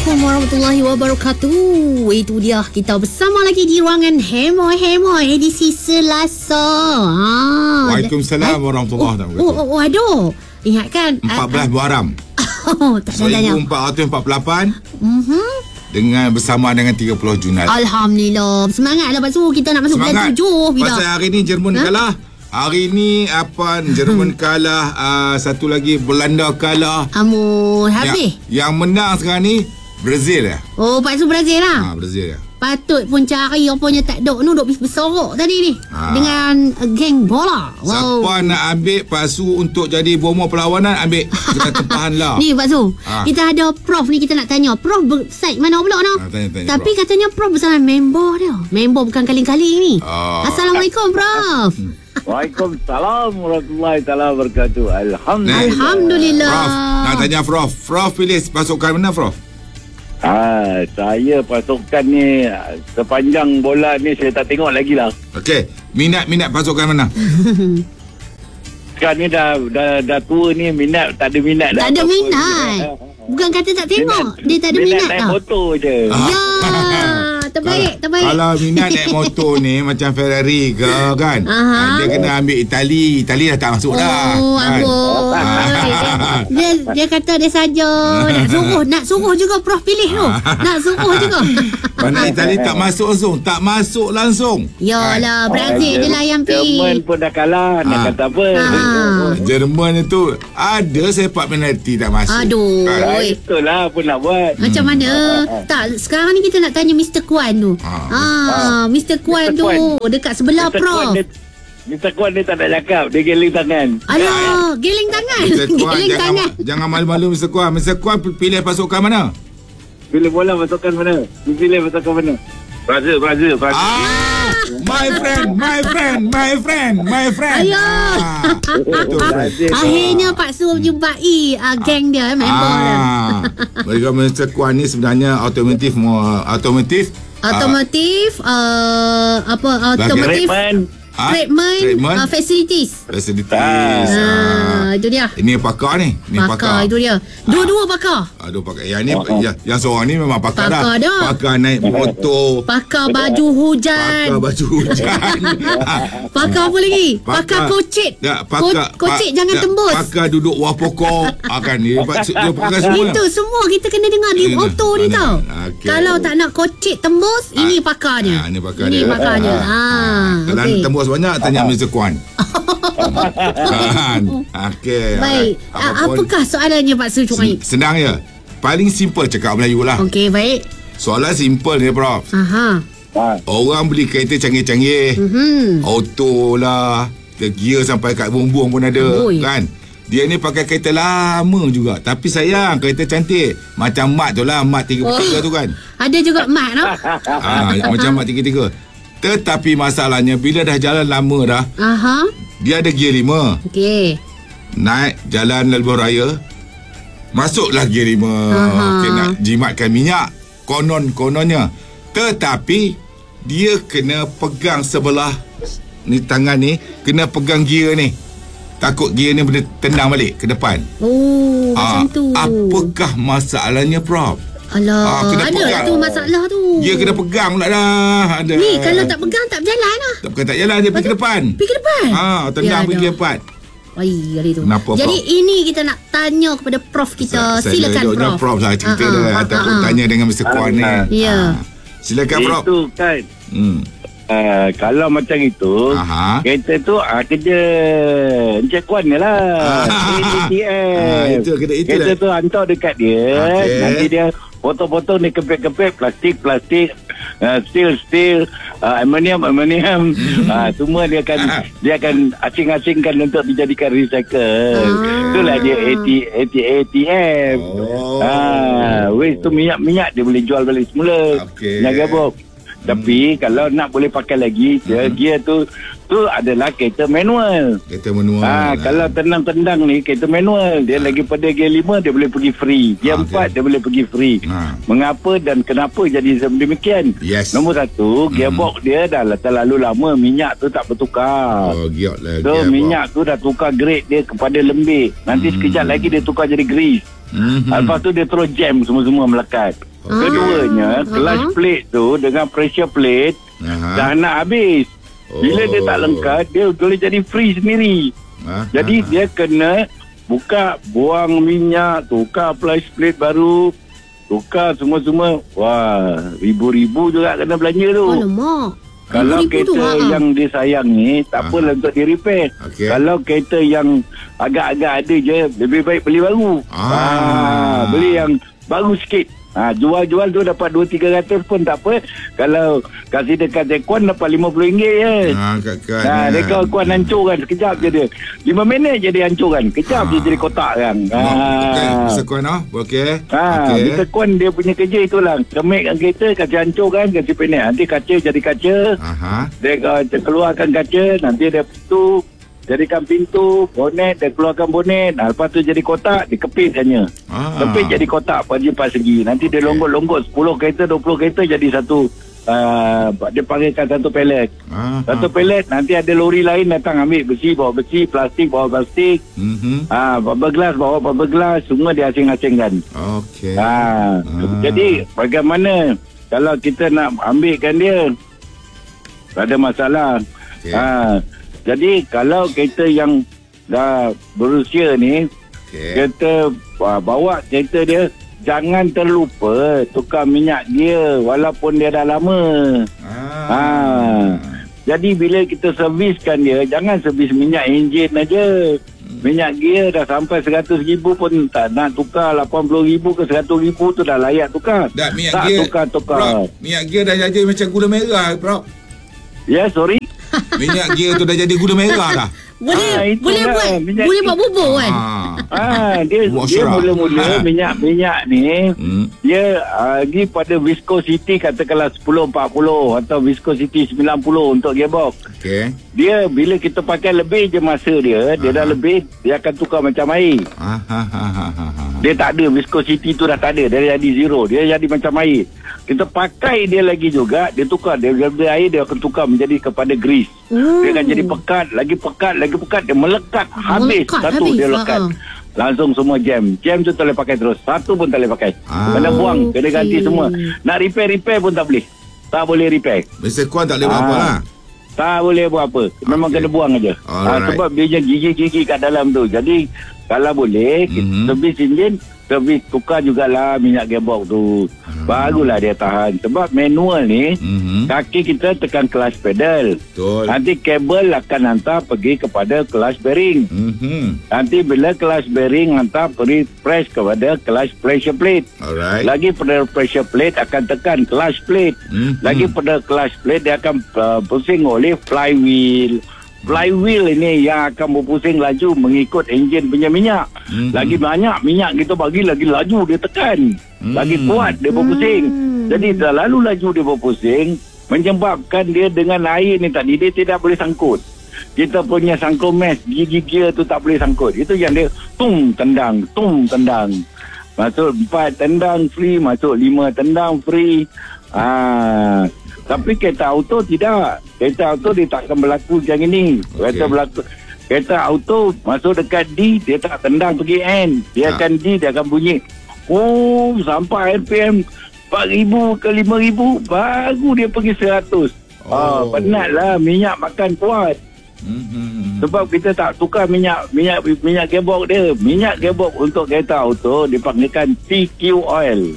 Assalamualaikum warahmatullahi wabarakatuh. Itu dia, kita bersama lagi di ruangan Hemo edisi Selasa. Waalaikumsalam warahmatullahi wabarakatuh. Aduh. Ingatkan 14 Muharram tak tanya. 1448 dengan bersama dengan 30 Junai. Alhamdulillah. Semangatlah Pak Su, kita nak masuk bulan 7 bila. Pasal hari ni Jerman kalah. Hari ni Jerman kalah, satu lagi Belanda kalah. Habis. Yang menang sekarang ni Brazil ya. Oh, Pak Su Brazil lah. Brazil ya. Patut pun cari apanya tak dok duk bersorok tadi ni dengan geng bola. Wow. Siapa nak ambil Pak Su untuk jadi bomo perlawanan, ambil. Kita tempahan lah. Ni Pak Su, kita ada Prof ni, kita nak tanya. Prof site mana pula no? Tanya, tapi Prof. Katanya Prof bersama member dia. Member bukan kaling-kaling ni. Assalamualaikum Prof. Waalaikumsalam warahmatullahi wabarakatuh. Alhamdulillah. Prof, nak tanya Prof. Prof pilih pasukan mana Prof? Saya pasukan ni sepanjang bola ni saya tak tengok lagi lah. Okey, minat pasukan mana? Sekarang ni dah tua ni, tak ada minat dah. Tak ada minat. Bukan kata tak tengok, dia tak ada minat naik tau. motor je. Ya, terbaik. Kalau minat naik motor ni macam Ferrari ke kan, dia kena ambil Itali dah tak masuk dah. Oh, kan? Dia kata dia saja nak suruh juga Prof pilih tu. Nak suruh juga. Mana Itali tak masuk langsung. Yalah, Brazil je lah yang Jerman pun dah kalah, nak kata apa. Jerman itu ada sepak penalti tak masuk. Aduh. Itulah apa nak buat. Macam mana? Tak, sekarang ni kita nak tanya Mr. Kwan tu. Mr. Kwan tu dekat sebelah Prof. Mr. Kwan dia tak nak cakap, dia geling tangan. Alah, geling tangan. Geling tangan. Jangan malu-malu Mr. Kwan. Mr. Kwan pilih pasukan mana? Pilih bola pasukan mana? Pilih pasukan mana? Brazil. My friend. Ayah. Akhirnya Pak Su jumpai geng dia, member dia. Mereka Mr. Kwan ni sebenarnya automotif treatment facilities. Itu dia. Ini pakar ni. Pakar itu dia. Dua-dua pakar. Dua pakar. Yang ni yang seorang ni memang pakar dah. Pakar naik motor. Pakar baju hujan. Pakar apa lagi? Pakar kocit. Kocit jangan tembus. Pakar duduk bawah pokok. Kan dia pakar semua. Itu semua kita kena dengar di auto ni tau. Kalau tak nak kocit tembus, ini pakarnya. Ini pakarnya. Kalau tembus banyak, tanya Mr. Kwan. Okey. Baik. Apakah soalannya Pak Su Cukai? Senang je. Paling simple cakap Melayu lah. Okey, baik. Soalan simple ni Prof. Orang beli kereta canggih-canggih. Auto lah, gear sampai kat bumbung pun ada. Kan? Dia ni pakai kereta lama juga. Tapi sayang, kereta cantik. Macam Mat tu lah, Mat 33 tu kan. Ada juga Mat no? Macam Mat 33. Tetapi masalahnya bila dah jalan lama dah, dia ada gear 5. Okey. Naik jalan lebuh raya, masuklah gear 5. Okey, nak jimatkan minyak kononnya. Tetapi dia kena pegang sebelah ni, tangan ni kena pegang gear ni. Takut gear ni boleh tendang balik ke depan. Macam tu. Apakah masalahnya Prof? Alah, ada lah tu masalah tu. Dia kena pegang pula dah. Ada. Ni kalau tak pegang tak berjalan lah. Tak jalan, dia pergi ke depan. Tendang pergi ke depan. Hari tu. Kenapa, jadi Prof? ini kita nak tanya kepada Prof kita. Silakan Prof. Prof lah cerita dia. Ataupun tanya dengan Mr. Kwan ni. Ya. Silakan Prof. Itu kan. Kalau macam itu, kereta tu kerja Encik Kwan ni lah. ATM. Kereta tu hantar dekat dia. Nanti dia potong-potong ni, kepek-kepek, plastik, steel, aluminium. Semua dia akan asing-asingkan untuk dijadikan recycle. Itulah dia ATM. Waste tu minyak dia boleh jual balik semula. Jaga Bob. Tapi kalau nak boleh pakai lagi, gear tu adalah kereta manual. Kalau tendang ni kereta manual, dia lagi pada gear 5 dia boleh pergi free. Gear 4 dia boleh pergi free. Mengapa dan kenapa jadi demikian? Nombor 1, gearbox dia dah terlalu lama, minyak tu tak bertukar. So minyak tu dah tukar grade dia kepada lembik. Nanti sekejap lagi dia tukar jadi grease. Lepas tu dia terus jam semua melekat. Keduanya, clutch plate tu dengan pressure plate dah nak habis. Bila dia tak lengkap, dia boleh jadi free sendiri. Jadi dia kena buka, buang minyak, tukar clutch plate baru, tukar semua-semua. Wah, ribu-ribu juga kena belanja tu. Kalau kereta yang disayang ni, tak apalah untuk di repair. Kalau kereta yang agak-agak ada je, lebih baik beli baru. Beli yang baru sikit. Jual-jual tu dapat 200-300 pun tak apa. Kalau kasih dekat Kuan dapat RM50 je. Dekat Kuan hancurkan sekejap je dia. 5 minit je dia hancurkan. Kejap je jadi kotak kan. Bisa Kuan okey. Bisa Kuan dia punya kerja itulah. Kemikkan kereta, kasih hancurkan, kasih pendek. Nanti kaca jadi kaca. Dia keluarkan kaca, nanti dia tutup. Jadikan pintu, bonet, dia keluarkan bonet. Lepas tu jadi kotak, dikepit hanya. Kepit jadi kotak empat segi. Nanti dia longgok-longgok 10 kereta, 20 kereta jadi satu. Dia panggilkan satu pelet. Satu pelet, nanti ada lori lain datang ambil besi, bawa besi, plastik, bawa plastik. Fiberglass, bawa fiberglass. Semua dia asing-asingkan. Jadi bagaimana kalau kita nak ambilkan dia, tak ada masalah. Jadi kalau kereta yang dah berusia ni, kita bawa kereta dia, jangan terlupa tukar minyak dia walaupun dia dah lama. Jadi bila kita serviskan dia, jangan servis minyak enjin aja. Minyak gear dah sampai 100,000 pun tak nak tukar. 80,000 ke 100,000 tu dah layak tukar. Minyak tak gear, tukar. Minyak gear dah jadi macam gula merah, Prof. Ya, sorry. Minyak gear tu dah jadi gula merah dah. Boleh buat bubur kan? Dia mula-mula minyak ni dia lagi pada viscosity katakanlah 10-40 atau viscosity 90 untuk gearbox. Dia bila kita pakai lebih je masa dia dah lebih, dia akan tukar macam air. Dia tak ada viscosity tu, dah tak ada, dia jadi zero, dia jadi macam air. Kita pakai dia lagi juga, dia tukar, dia air dia akan tukar menjadi kepada grease. Dia akan jadi pekat, lagi pekat, dia melekat habis. Dia lekat. Langsung semua jam tu tak boleh pakai terus, satu pun tak boleh pakai. Kena buang, kena ganti semua. Nak repair pun tak boleh. Tak boleh repair. Mr. Kuan tak boleh buat apa lah. Tak boleh buat apa. Memang kena buang aja. Sebab dia gigi-gigi kat dalam tu. Jadi kalau boleh, servis enjin, servis tukar jugalah minyak gearbox tu. Barulah dia tahan. Sebab manual ni, kaki kita tekan clutch pedal. Betul. Nanti kabel akan hantar pergi kepada clutch bearing. Nanti bila clutch bearing hantar pergi press kepada clutch pressure plate. Lagi pada pressure plate akan tekan clutch plate. Lagi pada clutch plate dia akan pusing oleh flywheel. Flywheel ini yang akan berpusing laju mengikut enjin punya minyak. Lagi banyak minyak kita bagi, lagi laju dia tekan. Lagi kuat dia berpusing. Jadi terlalu laju dia berpusing, menyebabkan dia dengan air ni tadi, dia tidak boleh sangkut. Kita punya sangkomes, gigi gear tu tak boleh sangkut. Itu yang dia tendang. Masuk 4 tendang free, masuk 5 tendang free. Tapi kereta auto tidak. Kereta auto dia tak akan berlaku macam ini. Kereta auto masuk dekat D, dia tak tendang pergi N. Dia akan D, dia akan bunyi. Sampai RPM 4,000 ke 5,000 baru dia pergi 100. Penatlah, minyak makan kuat. Sebab kita tak tukar minyak gearbox dia. Minyak gearbox untuk kereta auto dipanggilkan TQ oil.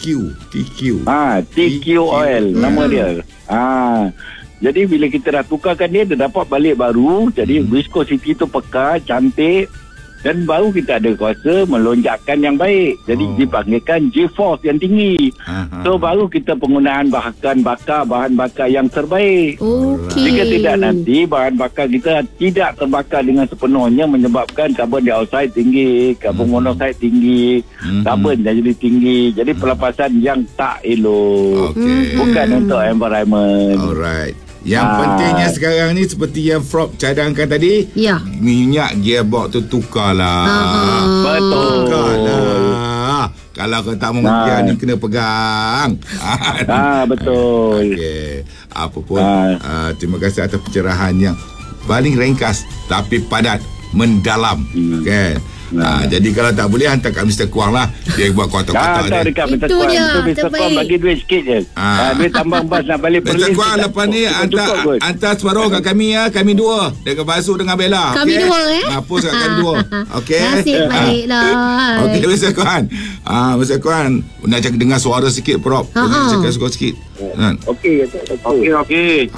TQ oil nama dia. Jadi bila kita dah tukarkan dia dapat balik baru. Jadi viscosity tu pekat, cantik. Dan baru kita ada kuasa melonjakkan yang baik. Jadi dipanggilkan G-force yang tinggi. So baru kita penggunaan bahan bakar yang terbaik. Jika tidak, nanti bahan bakar kita tidak terbakar dengan sepenuhnya, menyebabkan carbon dioxide tinggi, carbon monoxide tinggi, carbon jadi tinggi. Jadi pelepasan yang tak elok. Bukan untuk environment. Alright. Yang pentingnya sekarang ni seperti yang Frog cadangkan tadi, minyak gearbox tu tukarlah. Betul. Tukarlah. Kalau kau tak mengerti ni kena pegang. Betul. Okey. Apa pun terima kasih atas pencerahan yang paling ringkas tapi padat, mendalam. Kan? Jadi kalau tak boleh hantar kat Mr. Kuang lah. Dia buat kotak-kotak hantar dekat Mr. Itu Kuang. dia, Mr. Kuang bagi duit sikit je. Duit tambang bas nak balik Mr. Perlis. Kuang lepas ni hantar separuh kat kami ya. Kami dua. Dengan Basuh dengan Bella. Kami dua Post kat kami dua. Okey. Nasib balik lah. Okey Mr. Kuang. Mr. Kuang nak cakap dengar suara sikit Prop. Boleh cakap suara sikit. Okey. Okey.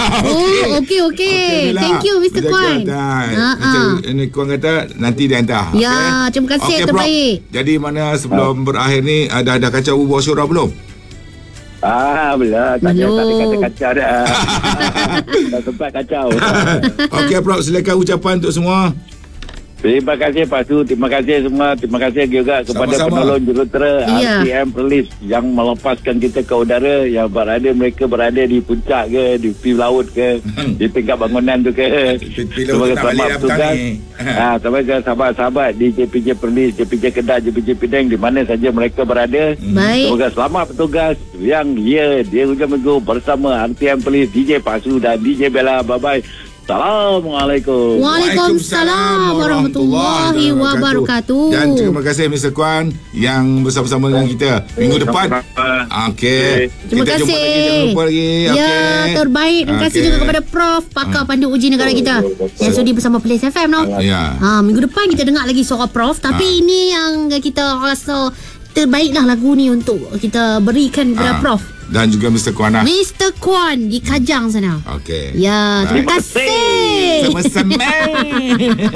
Thank you Mr. Kuan. Ini Kuang kata nanti dia hantar. Ya, terima kasih, terbaik. Jadi mana sebelum berakhir ni dah kacau bubur syurah belum? Belum. Tak ada kata kacau dah. Tak sempat kacau. Okey Prof, silakan ucapan untuk semua. Terima kasih Pak Su. Terima kasih semua. Terima kasih juga kepada penolong jurutera RTM Perlis yang melepaskan kita ke udara, yang mereka berada di puncak ke, di tepi laut ke, di tingkat bangunan tu ke. Semoga selamat bertugas. Semoga sahabat-sahabat di JPJ Perlis, JPJ Kedah, JPJ Penang, di mana saja mereka berada. Semoga selamat bertugas. Yang dia hujung minggu bersama RTM Perlis, DJ Pak Su dan DJ Bella. Bye-bye. Assalamualaikum. Waalaikumsalam warahmatullahi wabarakatuh. Dan terima kasih Mr. Kuan yang bersama-sama dengan kita minggu depan. Okey. Terima kasih. Jangan lupa lagi. Ya, terbaik. Terima kasih juga kepada Prof, pakar pandu uji negara kita yang sudi bersama Perlis FM no. Ya. Minggu depan kita dengar lagi suara Prof, tapi ini yang kita rasa terbaiklah lagu ni untuk kita berikan kepada Prof. Dan juga Mr. Kuan lah. Mr. Kuan di Kajang sana. Okey. Ya, terima kasih. Sama-sama.